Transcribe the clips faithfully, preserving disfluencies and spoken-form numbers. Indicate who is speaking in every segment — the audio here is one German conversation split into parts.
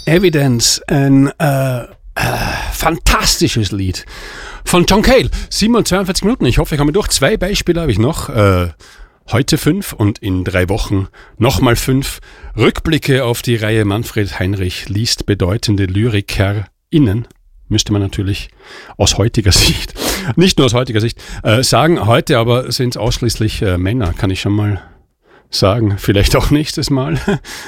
Speaker 1: Evidence, ein äh, äh, fantastisches Lied von John Cale. siebenundzwanzig Minuten, ich hoffe, ich komme durch. Zwei Beispiele habe ich noch. Äh, heute fünf und in drei Wochen nochmal fünf. Rückblicke auf die Reihe Manfred Heinrich liest bedeutende LyrikerInnen. Müsste man natürlich aus heutiger Sicht, nicht nur aus heutiger Sicht, äh, sagen. Heute aber sind es ausschließlich äh, Männer, kann ich schon mal sagen. Vielleicht auch nächstes Mal.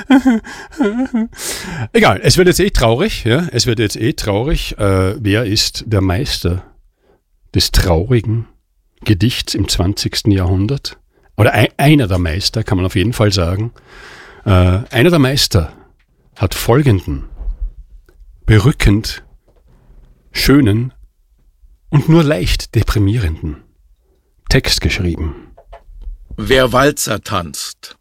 Speaker 1: Egal, es wird jetzt eh traurig. Ja? Es wird jetzt eh traurig. Äh, wer ist der Meister des traurigen Gedichts im zwanzigsten Jahrhundert? Oder ein, einer der Meister, kann man auf jeden Fall sagen. Äh, einer der Meister hat folgenden berückend schönen und nur leicht deprimierenden Text geschrieben.
Speaker 2: Wer Walzer tanzt.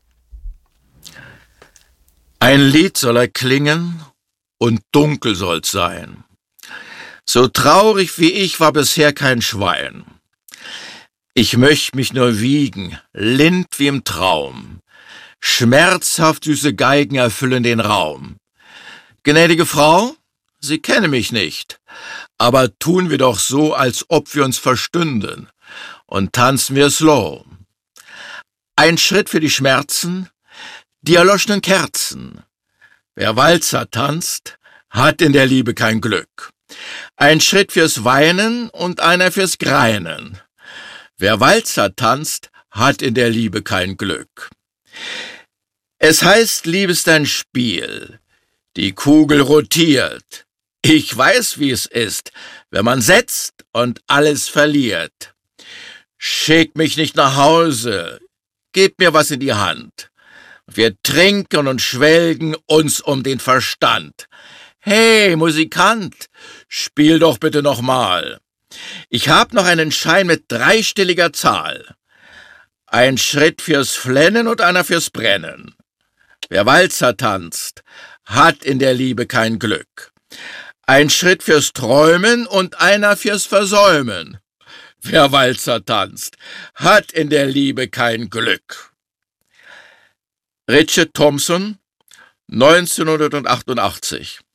Speaker 2: Ein Lied soll er klingen und dunkel soll's sein. So traurig wie ich war bisher kein Schwein. Ich möcht mich nur wiegen, lind wie im Traum. Schmerzhaft süße Geigen erfüllen den Raum. Gnädige Frau, Sie kennen mich nicht, aber tun wir doch so, als ob wir uns verstünden, und tanzen wir slow. Ein Schritt für die Schmerzen, die erloschenen Kerzen. Wer Walzer tanzt, hat in der Liebe kein Glück. Ein Schritt fürs Weinen und einer fürs Greinen. Wer Walzer tanzt, hat in der Liebe kein Glück. Es heißt, Liebe ist ein Spiel. Die Kugel rotiert. Ich weiß, wie es ist, wenn man setzt und alles verliert. Schick mich nicht nach Hause. Gebt mir was in die Hand. Wir trinken und schwelgen uns um den Verstand. Hey, Musikant, spiel doch bitte noch mal. Ich hab noch einen Schein mit dreistelliger Zahl. Ein Schritt fürs Flennen und einer fürs Brennen. Wer Walzer tanzt, hat in der Liebe kein Glück. Ein Schritt fürs Träumen und einer fürs Versäumen. Wer Walzer tanzt, hat in der Liebe kein Glück. Richard Thompson, neunzehnhundertachtundachtzig.